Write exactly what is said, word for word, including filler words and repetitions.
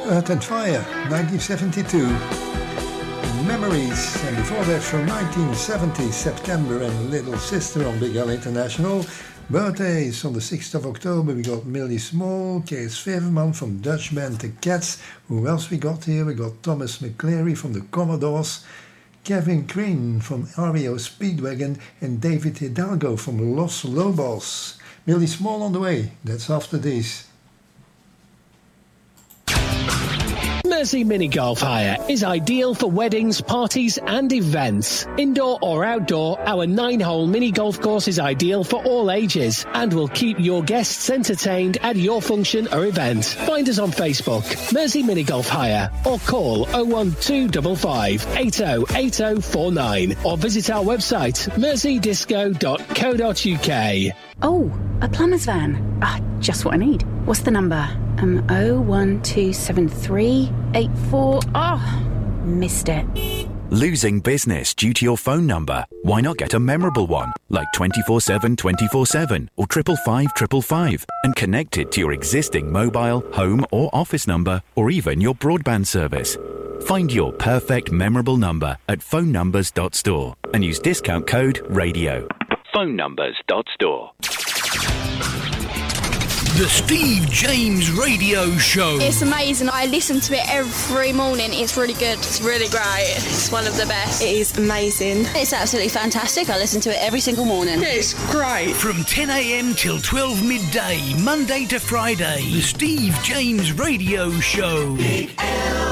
Earth and Fire, nineteen seventy-two. Memories, and before that from nineteen seventy, September and Little Sister on Big L International. Birthdays on the sixth of October, we got Millie Small, Kees Veverman from Dutch band The Cats. Who else we got here? We got Thomas McCleary from the Commodores, Kevin Crane from R E O Speedwagon, and David Hidalgo from Los Lobos. Millie Small on the way, that's after this. Mersey Mini Golf Hire is ideal for weddings, parties and events. Indoor or outdoor, our nine-hole mini golf course is ideal for all ages and will keep your guests entertained at your function or event. Find us on Facebook, Mersey Mini Golf Hire, or call oh one two five five, eight oh eight oh four nine or visit our website, mersey disco dot co dot uk. Oh, a plumber's van. Ah, just what I need. What's the number? Um, oh one two seven three eight four. Oh, missed it. Losing business due to your phone number? Why not get a memorable one, like twenty-four seven twenty-four seven or triple five triple five, and connect it to your existing mobile, home or office number, or even your broadband service. Find your perfect memorable number at phone numbers dot store and use discount code RADIO. phone numbers dot store. The Steve James Radio Show. It's amazing. I listen to it every morning. It's really good. It's really great. It's one of the best. It is amazing. It's absolutely fantastic. I listen to it every single morning. It's great. From ten a.m. till twelve midday, Monday to Friday. The Steve James Radio Show. Big L.